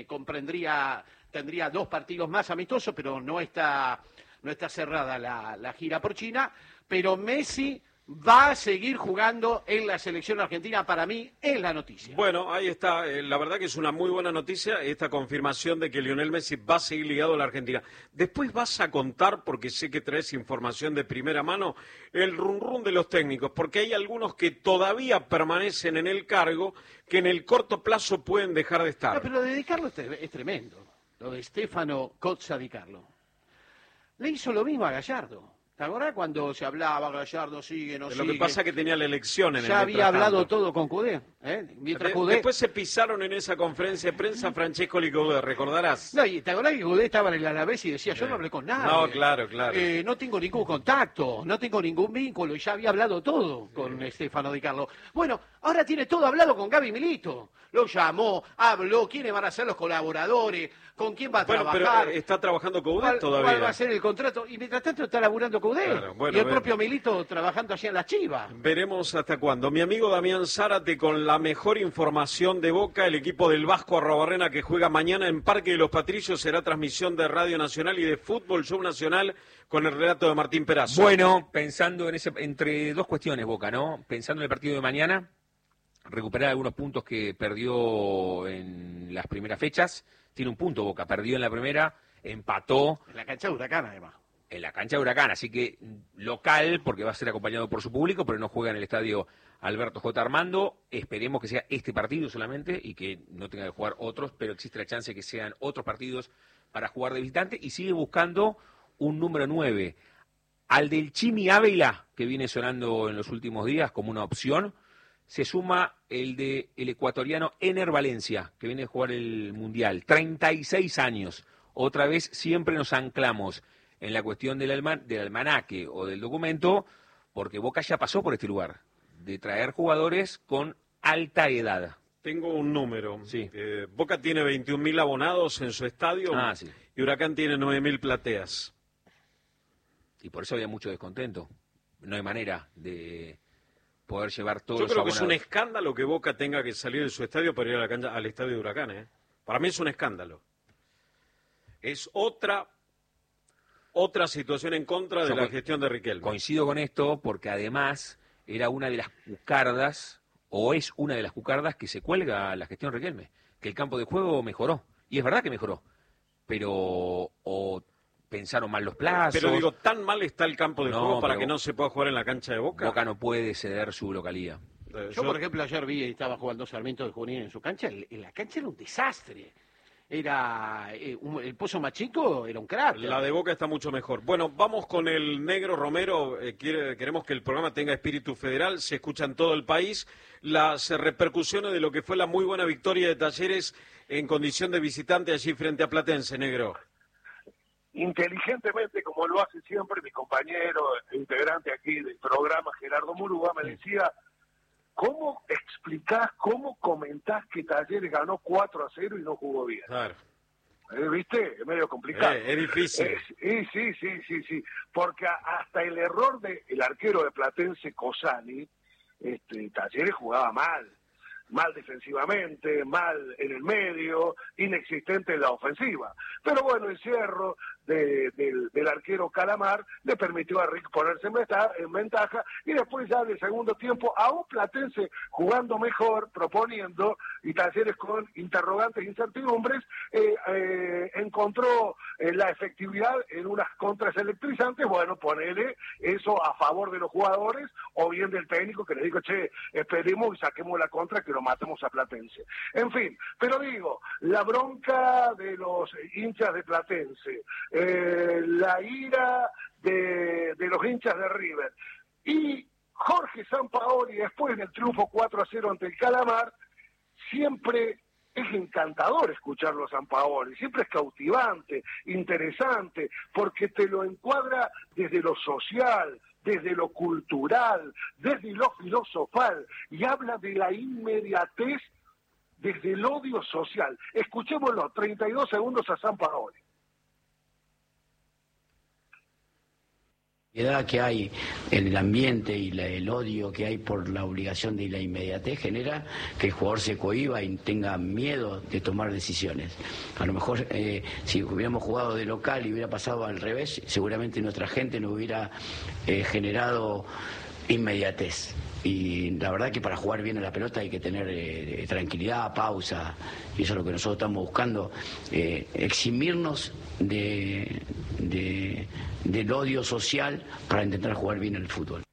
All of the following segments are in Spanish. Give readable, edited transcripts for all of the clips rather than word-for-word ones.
tendría 2 partidos más amistosos, pero no está cerrada la gira por China, pero Messi va a seguir jugando en la selección argentina, para mí es la noticia. Bueno, ahí está, la verdad que es una muy buena noticia esta confirmación de que Lionel Messi va a seguir ligado a la Argentina. Después vas a contar, porque sé que traes información de primera mano, el run de los técnicos, porque hay algunos que todavía permanecen en el cargo, que en el corto plazo pueden dejar de estar. No, pero lo de Di Carlo es tremendo, lo de Stefano Cozza Di Carlo. Le hizo lo mismo a Gallardo. ¿Te acordás cuando se hablaba, Gallardo sigue, no sigue? Lo que pasa es que tenía la elección en el ya había hablado todo con Cudé. Después se pisaron en esa conferencia de prensa Francesco y Cudé, ¿recordarás? No, y te acordás que Cudé estaba en el Alavés y decía, yo no hablé con nadie. No, claro. No tengo ningún contacto, no tengo ningún vínculo, y ya había hablado todo con Stefano Di Carlo. Bueno, ahora tiene todo hablado con Gaby Milito. Lo llamó, habló, quiénes van a ser los colaboradores, con quién va a trabajar. Pero está trabajando Cudé todavía. ¿Cuál va a ser el contrato? Y mientras tanto está laburando Cudé. Claro, y el propio Milito trabajando allí en las Chivas. Veremos hasta cuándo. Mi amigo Damián Zárate con la mejor información de Boca, el equipo del Vasco Arrobarrena que juega mañana en Parque de los Patricios, será transmisión de Radio Nacional y de Fútbol Show Nacional con el relato de Martín Perazo. Bueno, pensando en entre 2 cuestiones, Boca, ¿no? Pensando en el partido de mañana, recuperar algunos puntos que perdió en las primeras fechas. Tiene un punto Boca, perdió en la primera, empató. En la cancha de Huracán, además. En la cancha de Huracán, así que local, porque va a ser acompañado por su público, pero no juega en el estadio Alberto J. Armando. Esperemos que sea este partido solamente y que no tenga que jugar otros, pero existe la chance de que sean otros partidos para jugar de visitante, y sigue buscando un número 9. Al del Chimi Ávila, que viene sonando en los últimos días como una opción, se suma el ecuatoriano Ener Valencia, que viene a jugar el Mundial. 36 años. Otra vez siempre nos anclamos en la cuestión del almanaque o del documento, porque Boca ya pasó por este lugar, de traer jugadores con alta edad. Tengo un número. Sí. Boca tiene 21.000 abonados en su estadio Sí. Y Huracán tiene 9.000 plateas. Y por eso había mucho descontento. No hay manera de poder llevar todos los abonados. Yo creo que es un escándalo que Boca tenga que salir de su estadio para ir a la cancha, al estadio de Huracán. Para mí es un escándalo. Es otra situación en contra de la gestión de Riquelme. Coincido con esto porque además era una de las cucardas, o es una de las cucardas que se cuelga a la gestión de Riquelme, que el campo de juego mejoró. Y es verdad que mejoró, pero o pensaron mal los plazos. Pero digo, ¿tan mal está el campo de juego para que no se pueda jugar en la cancha de Boca? Boca no puede ceder su localía. Yo, por ejemplo, ayer vi y estaba jugando Sarmiento de Junín en su cancha. En la cancha era un desastre. Era el Pozo Machico era un cráter. La de Boca está mucho mejor. Bueno, vamos con el Negro Romero. Queremos que el programa tenga espíritu federal. Se escucha en todo el país las repercusiones de lo que fue la muy buena victoria de Talleres en condición de visitante allí frente a Platense, Negro. Inteligentemente, como lo hace siempre mi compañero, integrante aquí del programa, Gerardo Murúa, me decía: ¿cómo explicás, cómo comentás que Talleres ganó 4-0 y no jugó bien? Claro. ¿Viste? Es medio complicado. Es difícil. Sí. Porque hasta el error del arquero de Platense, Cosani, Talleres jugaba mal defensivamente, mal en el medio, inexistente en la ofensiva. Pero bueno, el cierro del arquero Calamar le permitió a Rick ponerse en ventaja, y después ya del segundo tiempo, aún Platense jugando mejor, proponiendo, y Talleres con interrogantes e incertidumbres, encontró la efectividad en unas contras electrizantes. Bueno, ponele eso a favor de los jugadores o bien del técnico, que le dijo: che, esperemos y saquemos la contra, que lo matemos a Platense. En fin, pero digo, la bronca de los hinchas de Platense, la ira de los hinchas de River, y Jorge Sampaoli después del triunfo 4-0 ante el Calamar. Siempre es encantador escucharlo a Sampaoli, siempre es cautivante, interesante, porque te lo encuadra desde lo social, desde lo cultural, desde lo filosofal, y habla de la inmediatez desde el odio social. Escuchémoslo, 32 segundos a Sampaoli. Que hay en el ambiente y el odio que hay por la obligación de la inmediatez genera que el jugador se cohíba y tenga miedo de tomar decisiones. A lo mejor si hubiéramos jugado de local y hubiera pasado al revés, seguramente nuestra gente no hubiera generado inmediatez. Y la verdad que para jugar bien a la pelota hay que tener tranquilidad, pausa, y eso es lo que nosotros estamos buscando, eximirnos del odio social para intentar jugar bien el fútbol.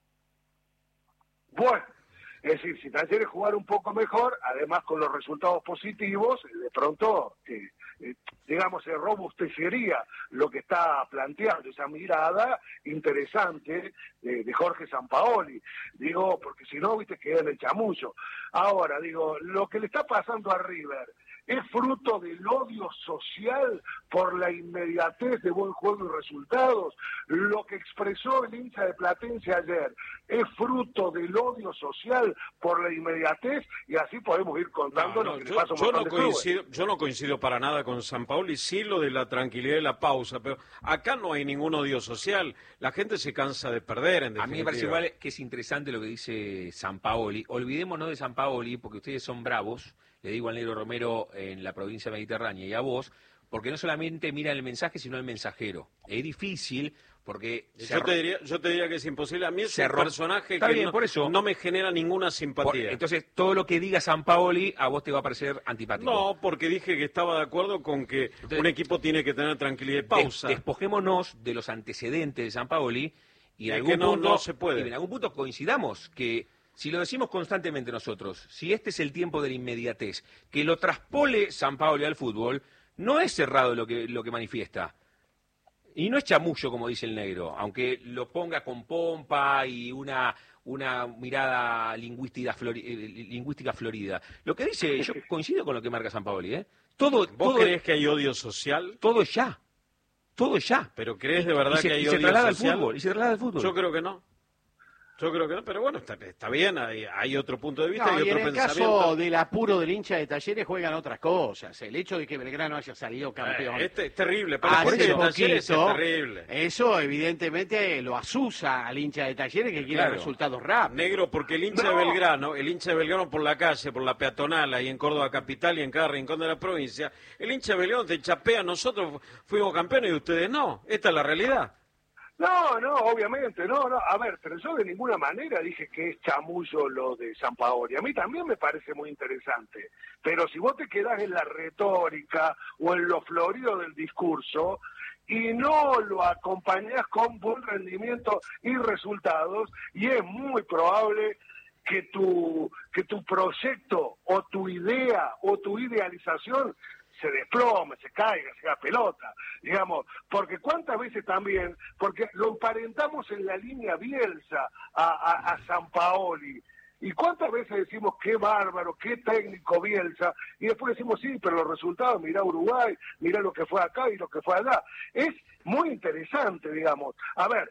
Bueno, es decir, si Talleres jugar un poco mejor, además con los resultados positivos, de pronto, digamos, se robustecería lo que está planteando, esa mirada interesante de Jorge Sampaoli. Digo, porque si no, viste, queda en el chamullo. Ahora, digo, lo que le está pasando a River es fruto del odio social por la inmediatez de buen juego y resultados. Lo que expresó el hincha de Platense ayer es fruto del odio social por la inmediatez, y así podemos ir contando lo que le pasa a un montón de clubes. Yo no coincido para nada con Sampaoli, sí lo de la tranquilidad y la pausa, pero acá no hay ningún odio social. La gente se cansa de perder, en definitiva. A mí me parece igual que es interesante lo que dice Sampaoli. Olvidémonos de Sampaoli, porque ustedes son bravos, le digo al Negro Romero en la provincia mediterránea y a vos, porque no solamente miran el mensaje, sino el mensajero. Es difícil, porque... Yo te diría que es imposible. A mí es un personaje que por eso. No me genera ninguna simpatía. Entonces, todo lo que diga Sampaoli a vos te va a parecer antipático. No, porque dije que estaba de acuerdo con que un equipo tiene que tener tranquilidad y pausa. Despojémonos de los antecedentes de Sampaoli y en algún punto no se puede. Y en algún punto coincidamos que... Si lo decimos constantemente nosotros, si este es el tiempo de la inmediatez, que lo traspole Sampaoli al fútbol, no es cerrado lo que manifiesta. Y no es chamullo, como dice el Negro, aunque lo ponga con pompa y una mirada lingüística florida. Lo que dice, yo coincido con lo que marca Sampaoli, ¿eh? ¿Vos crees que hay odio social? Todo es ya. Todo es ya. ¿Pero crees de verdad que hay odio social? Y se traslada al fútbol. Yo creo que no. Yo creo que no, pero bueno, está bien, hay otro punto de vista y otro en el pensamiento. caso del apuro del hincha de Talleres juegan otras cosas. El hecho de que Belgrano haya salido campeón. Es terrible, pero hace Talleres es poquito, terrible. Eso evidentemente lo asusa al hincha de Talleres que quiere resultados rápidos. Negro, porque el hincha de Belgrano por la calle, por la peatonal, ahí en Córdoba capital y en cada rincón de la provincia, el hincha de Belgrano te chapea, nosotros fuimos campeones y ustedes no. Esta es la realidad. No, obviamente, no. A ver, pero yo de ninguna manera dije que es chamullo lo de Sampaoli. A mí también me parece muy interesante. Pero si vos te quedás en la retórica o en lo florido del discurso y no lo acompañás con buen rendimiento y resultados, y es muy probable que tu proyecto o tu idea o tu idealización se desplome, se caiga, se haga pelota, digamos, porque cuántas veces también, porque lo emparentamos en la línea Bielsa a Sampaoli, y cuántas veces decimos qué bárbaro, qué técnico Bielsa, y después decimos sí, pero los resultados, mirá Uruguay, mirá lo que fue acá y lo que fue allá. Es muy interesante, digamos. A ver,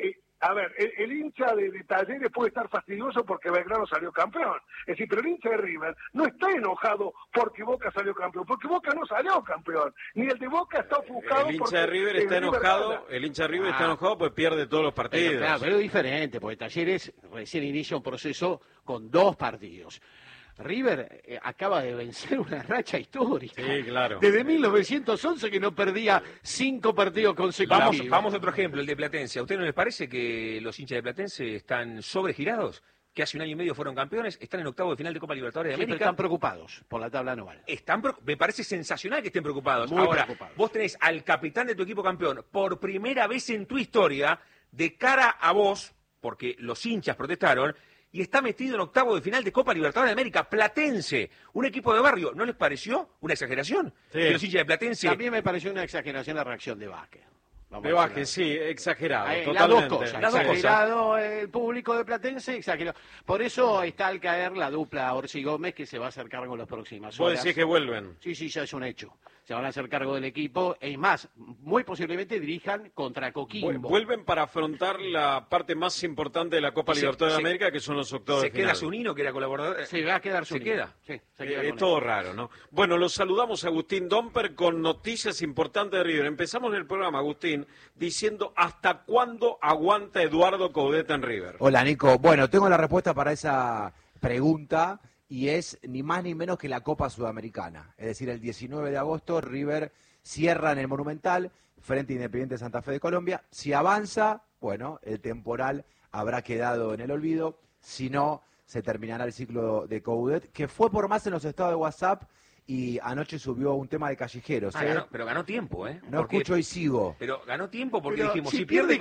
el hincha de Talleres puede estar fastidioso porque Belgrano salió campeón. Es decir, pero el hincha de River no está enojado porque Boca salió campeón, porque Boca no salió campeón. Ni el de Boca está ofuscado. El hincha de River está enojado, está enojado pues pierde todos los partidos. Claro, pero es diferente, porque Talleres recién inicia un proceso con 2 partidos. River acaba de vencer una racha histórica. Sí, claro. Desde 1911 que no perdía 5 partidos consecutivos. Vamos a otro ejemplo, el de Platense. ¿A usted no les parece que los hinchas de Platense están sobregirados? Que hace 1 año y medio fueron campeones, están en octavo de final de Copa Libertadores de América. Pero están preocupados por la tabla anual. Me parece sensacional que estén preocupados. Muy Ahora, preocupados. Vos tenés al capitán de tu equipo campeón por primera vez en tu historia de cara a vos, porque los hinchas protestaron, y está metido en octavo de final de Copa Libertadores de América, Platense, un equipo de barrio. ¿No les pareció una exageración? Sí. Que los hinchas de Platense... También me pareció una exageración la reacción de Vázquez. De Vázquez, sí, exagerado, Las totalmente. dos cosas, exagerado el público de Platense, exagerado. Por eso está al caer la dupla Orsi Gómez, que se va a hacer cargo en las próximas horas. ¿Vos decís que vuelven? Sí, ya es un hecho. se van a hacer cargo del equipo. Es más, muy posiblemente dirijan contra Coquimbo. Vuelven para afrontar la parte más importante de la Copa Libertadores de América, que son los octavos de final. ¿Se queda Zunino, que era colaborador? Se va a quedar ¿Se queda? Sí, se queda Es todo raro, ¿no? Bueno, los saludamos a Agustín Domper con noticias importantes de River. Empezamos el programa, Agustín, diciendo ¿hasta cuándo aguanta Eduardo Coudet en River? Hola, Nico. Bueno, tengo la respuesta para esa pregunta y es ni más ni menos que la Copa Sudamericana. Es decir, el 19 de agosto River cierra en el Monumental frente a Independiente Santa Fe de Colombia. Si avanza, bueno, el temporal habrá quedado en el olvido. Si no, se terminará el ciclo de Coudet, que fue por más en los estados de WhatsApp y anoche subió un tema de callejeros. Pero ganó tiempo, ¿eh? No escucho y sigo. Pero ganó tiempo porque Pero dijimos, si pierde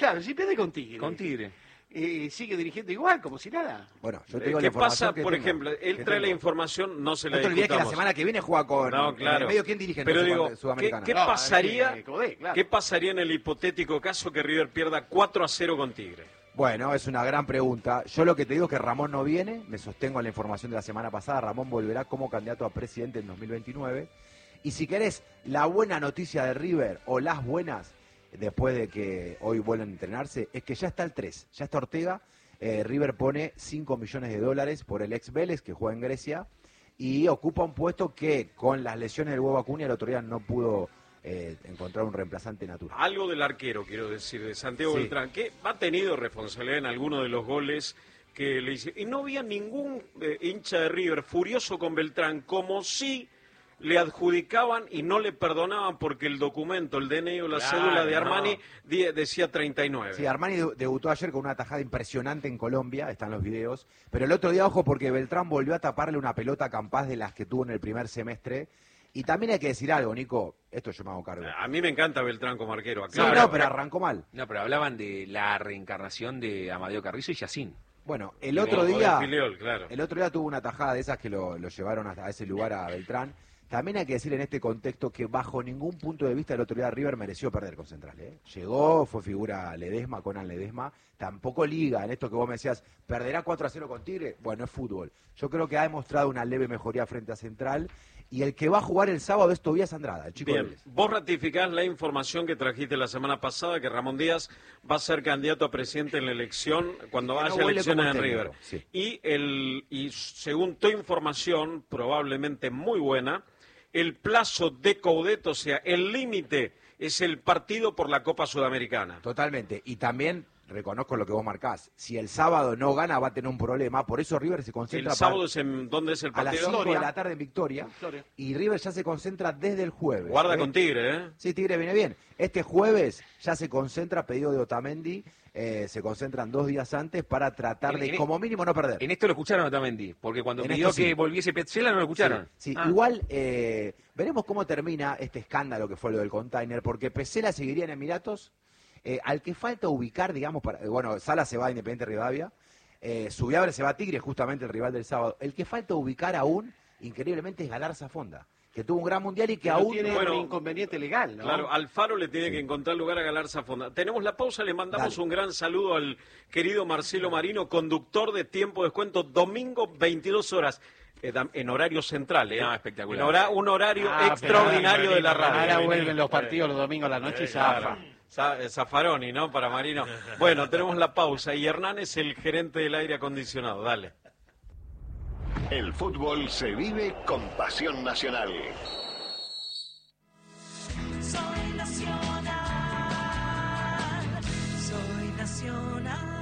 con Tigre. Con Tigre. Sigue dirigiendo igual, como si nada. Bueno, yo te digo ¿Qué la información pasa, que por tengo, ejemplo? Él trae la información, no se la No te olvides que la discutamos. semana que viene juega con... No, claro. En el medio, ¿quién dirige Pero en digo, Sudamericana? ¿qué No, pasaría, Coudet, claro. ¿qué pasaría en el hipotético caso que River pierda 4-0 con Tigre? Bueno, es una gran pregunta. Yo lo que te digo es que Ramón no viene, me sostengo en la información de la semana pasada, Ramón volverá como candidato a presidente en 2029. Y si querés la buena noticia de River, o las buenas, después de que hoy vuelvan a entrenarse, es que ya está el 3, ya está Ortega. River pone $5 millones por el ex Vélez, que juega en Grecia, y ocupa un puesto que con las lesiones del huevo Acuña el otro día no pudo encontrar un reemplazante natural. Algo del arquero, quiero decir, de Santiago Sí. Beltrán, que ha tenido responsabilidad en alguno de los goles que le hicieron. Y no había ningún hincha de River furioso con Beltrán, como si le adjudicaban y no le perdonaban porque el documento, el DNI o la Claro, cédula de Armani no. decía 39. Sí, Armani debutó ayer con una tajada impresionante en Colombia, están los videos, pero el otro día, ojo, porque Beltrán volvió a taparle una pelota capaz de las que tuvo en el primer semestre. Y también hay que decir algo, Nico, esto yo me hago cargo. A mí me encanta Beltrán como arquero. Sí, aclaro. no, pero arrancó mal. No, pero hablaban de la reencarnación de Amadeo Carrizo y Yacín. Bueno, el O otro de día... Filiol, claro. El otro día tuvo una tajada de esas que lo llevaron hasta ese lugar a Beltrán. También hay que decir en este contexto que bajo ningún punto de vista el otro día River mereció perder con Central. Llegó, fue figura Ledesma, Conan Ledesma, tampoco liga en esto que vos me decías, ¿perderá 4-0 con Tigre? Bueno, es fútbol. Yo creo que ha demostrado una leve mejoría frente a Central y el que va a jugar el sábado es Tobías Andrada, el chico de Bien, Vélez. vos ratificás la información que trajiste la semana pasada, que Ramón Díaz va a ser candidato a presidente en la elección cuando Que no haya vuele elecciones como en River. técnico, sí. Y según tu información, probablemente muy buena, el plazo de Coudet, o sea, el límite es el partido por la Copa Sudamericana. Totalmente. Y también reconozco lo que vos marcás. Si el sábado no gana va a tener un problema. Por eso River se concentra El sábado es ¿dónde es el a las partido? 5 de la tarde en Victoria. Y River ya se concentra desde el jueves. Guarda con Tigre, ¿eh? Sí, Tigre viene bien. Este jueves ya se concentra, pedido de Otamendi, se concentran 2 días antes para tratar de, como mínimo, no perder. En esto lo escucharon a Otamendi, porque cuando En pidió esto sí. que volviese Petzela no lo escucharon. Sí, Ah. igual veremos cómo termina este escándalo que fue lo del container, porque Pesela seguiría en Emiratos, al que falta ubicar, digamos, bueno, Sala se va a Independiente Rivadavia, Subiabre se va a Tigre, justamente el rival del sábado. El que falta ubicar aún, increíblemente, es Galarza Fonda, que tuvo un gran mundial y que Pero aún tiene no... un inconveniente legal, ¿no? Claro, Alfaro le tiene que encontrar lugar a Galarza Fonda. Tenemos la pausa, le mandamos Dale. un gran saludo al querido Marcelo Marino, conductor de Tiempo de Descuento, domingo 22 horas. En horario central, ¿eh? No, espectacular. Un horario Ah, extraordinario de la radio. Ahora vuelven los partidos los domingos a la noche y zafa. Zaffaroni, ¿no? Para Marino. Bueno, tenemos la pausa y Hernán es el gerente del aire acondicionado. Dale. El fútbol se vive con pasión nacional. Soy nacional, soy nacional.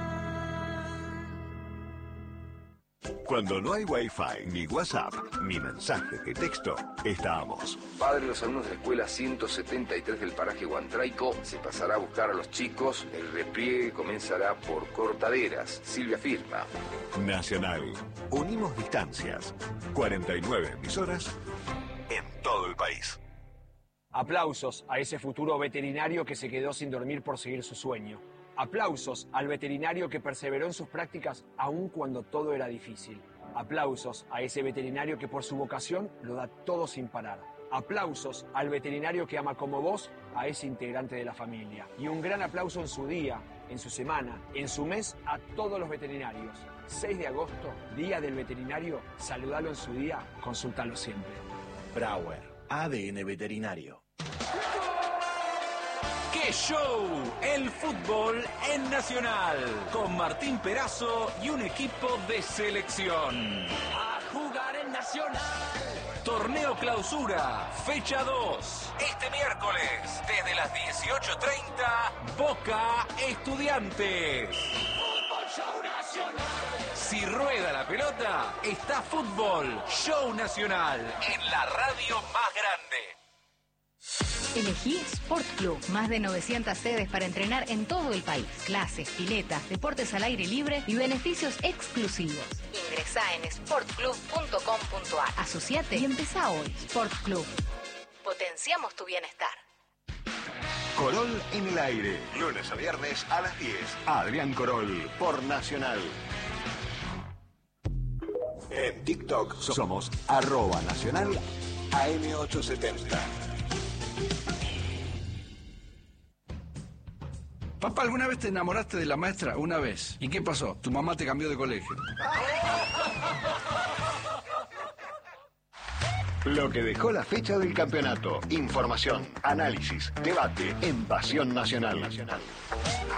Cuando no hay Wi-Fi, ni WhatsApp, ni mensaje de texto, estamos. Padre de los alumnos de la escuela 173 del paraje Guantraico se pasará a buscar a los chicos. El despliegue comenzará por Cortaderas. Silvia firma. Nacional. Unimos distancias. 49 emisoras en todo el país. Aplausos a ese futuro veterinario que se quedó sin dormir por seguir su sueño. Aplausos al veterinario que perseveró en sus prácticas aun cuando todo era difícil. Aplausos a ese veterinario que por su vocación lo da todo sin parar. Aplausos al veterinario que ama como vos a ese integrante de la familia. Y un gran aplauso en su día, en su semana, en su mes a todos los veterinarios. 6 de agosto, Día del Veterinario, saludalo en su día, consúltalo siempre. Brauer, ADN Veterinario. ¡Qué show! El fútbol en Nacional, con Martín Perazo y un equipo de selección. A jugar en Nacional. Torneo Clausura, fecha 2. Este miércoles, desde las 18:30, Boca Estudiantes. Fútbol Show Nacional. Si rueda la pelota, está Fútbol Show Nacional en la radio más grande. Elegí Sport Club, más de 900 sedes para entrenar en todo el país. Clases, piletas, deportes al aire libre y beneficios exclusivos. Ingresá en sportclub.com.ar. Asociate y empezá hoy. Sport Club. Potenciamos tu bienestar. Corol en el aire, lunes a viernes a las 10. Adrián Corol, por Nacional. En TikTok somos @Nacional AM870. Papá, ¿alguna vez te enamoraste de la maestra? Una vez. ¿Y qué pasó? Tu mamá te cambió de colegio. Lo que dejó la fecha del campeonato. Información, análisis, debate en Pasión Nacional.